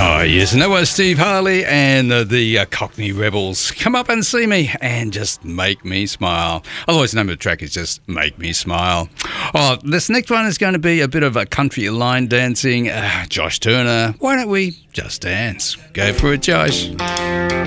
Oh, yes, and that was Steve Harley and the Cockney Rebels. Come up and see me and just make me smile. Otherwise, the name of the track is just Make Me Smile. Oh, this next one is going to be a bit of a country line dancing. Josh Turner, why don't we just dance? Go for it, Josh.